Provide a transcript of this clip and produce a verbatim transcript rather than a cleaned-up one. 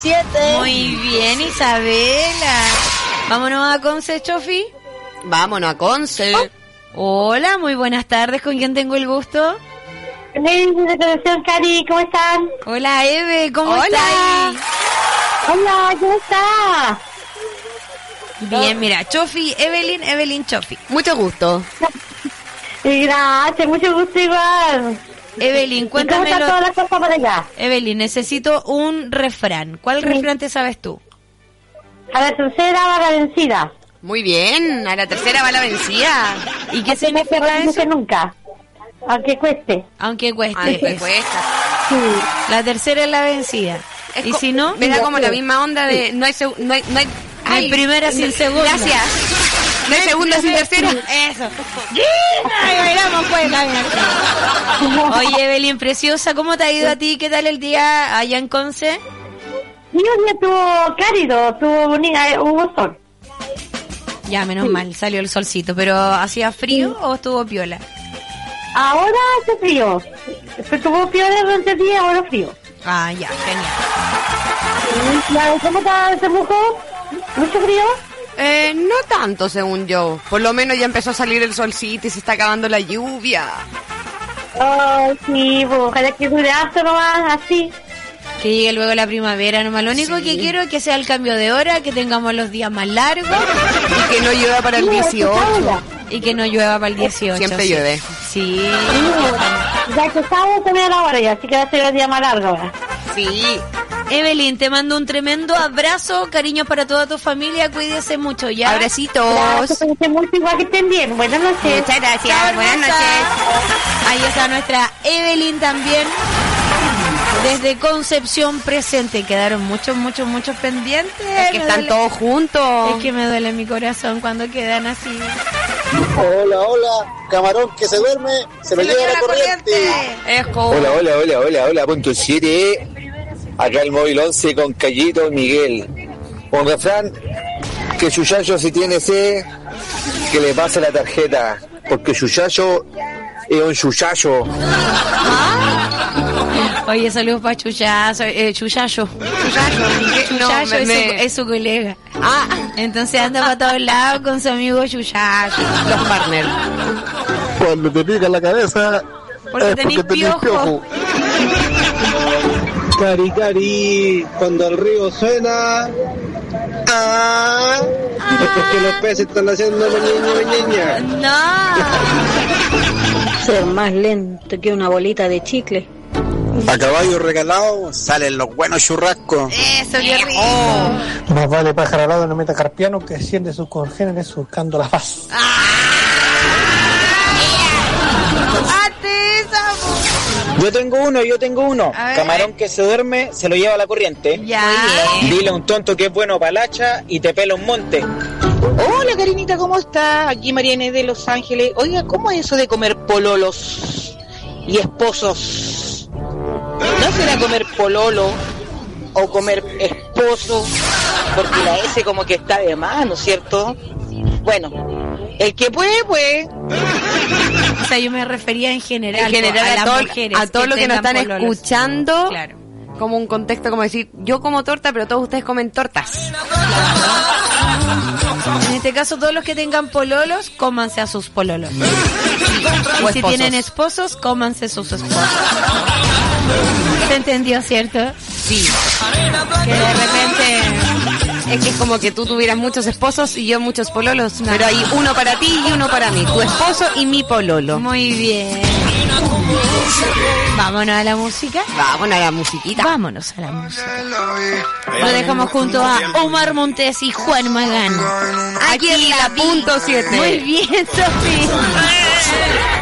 Siete. Muy bien, Isabela. Vámonos a Conce, Chofi. Vámonos a Conce. Oh. Hola, muy buenas tardes. ¿Con quién tengo el gusto? Hola, Cari, ¿cómo están? Hola, Eve, ¿cómo Hola. estás? Hola, ¿cómo estás? Bien, mira, Chofi, Evelyn, Evelyn, Chofi. Mucho gusto. Gracias, mucho gusto igual. Evelyn, cuéntame. ¿Cómo están todas las cosas para allá? Evelyn, necesito un refrán. ¿Cuál sí. refrán te sabes tú? A la tercera va la vencida. Muy bien, a la tercera va la vencida. ¿Y qué significa eso? Nunca, aunque cueste. Aunque cueste. Aunque cuesta. Sí. La tercera es la vencida. Es y co- si no, me da como la misma onda de no hay seg- no hay no hay, no hay primera sin segunda. Gracias. No hay segunda sin tercera. Eso. Ay, bailamos pues, Oye, Evelyn, preciosa, ¿cómo te ha ido a ti? ¿Qué tal el día allá en Conce? Sí, un día estuvo cálido, estuvo bonito, hubo sol. Ya, menos Sí. mal, salió el solcito. ¿Pero hacía frío o estuvo piola? Ahora hace frío. Estuvo piola durante el día, ahora frío. Ah, ya, genial. ¿Cómo está ese mujo? ¿Mucho frío? Eh, no tanto, según yo. Por lo menos ya empezó a salir el solcito y se está acabando la lluvia. Oh, sí, pues, ojalá que dure hasta nomás, así. Que llegue luego la primavera nomás. Lo único Sí. que quiero es que sea el cambio de hora, que tengamos los días más largos Y que no llueva para el dieciocho. y que no llueva para el dieciocho. Siempre sí. llueve. Sí. Ya que sábado se me da la hora ya, así que va a ser el día más largo ahora. Sí. Evelyn, te mando un tremendo abrazo, cariños para toda tu familia, cuídese mucho, ¿ya? Abracitos. Gracias, cuídense mucho, igual que estén bien. Buenas noches. Muchas gracias. Chao, Buenas hermosa. noches. Ahí está nuestra Evelyn también. Desde Concepción presente. Quedaron muchos, muchos, muchos pendientes. Es que Me están duele- todos juntos. Es que me duele mi corazón cuando quedan así. Hola, hola, camarón que se duerme, se lo lleva la corriente. Ejo. Hola, hola, hola, hola, hola, punto siete. Acá el móvil once con Callito Miguel. Un refrán, que Yuyayo si tiene sed, que le pase la tarjeta, porque Yuyayo es un Yuyayo. Oye, saludos para Chuyazo, eh, Chuyayo. Chuyayo. No, Chuyayo me- es, me- su, es su colega. Ah, Entonces anda para todos lados con su amigo Chuyayo. los partners. Cuando te pica la cabeza, Porque es tenés porque tenés piojo. piojo. Cari, cari, cuando el río suena, ah, es porque los peces están haciendo ñeña, ñeña. No. Ser más lento que una bolita de chicle. A caballo regalado salen los buenos churrascos. Eso, qué rico. Más vale pájaro al lado no meta carpiano que asciende sus congéneres buscando la paz. Yo tengo uno, yo tengo uno. A ver. Camarón que se duerme, se lo lleva a la corriente. Ya. Dile a un tonto que es bueno para el hacha y te pela un monte. Hola, Karinita, ¿cómo está? Aquí Mariane de Los Ángeles. Oiga, ¿cómo es eso de comer pololos y esposos? ¿No será comer pololo o comer esposo? Porque la S como que está de más, ¿no es cierto? Bueno, el que puede, puede. O sea, yo me refería en general, En general a, a, las todo, mujeres a todo lo que nos tengan están pololos. escuchando. Claro. Como un contexto, como decir, yo como torta, pero todos ustedes comen tortas. En este caso, todos los que tengan pololos, cómanse a sus pololos. O Y si esposos. tienen esposos, cómanse sus esposos. ¿Se entendió, cierto? Sí. Que de repente... Es que es como que tú tuvieras muchos esposos y yo muchos pololos. Pero hay uno para ti y uno para mí. Tu esposo y mi pololo. Muy bien. Vámonos a la música. Vámonos a la musiquita. Vámonos a la música. Lo dejamos junto a Omar Montes y Juan Magán. Aquí en la punto siete. Muy bien, Sofía.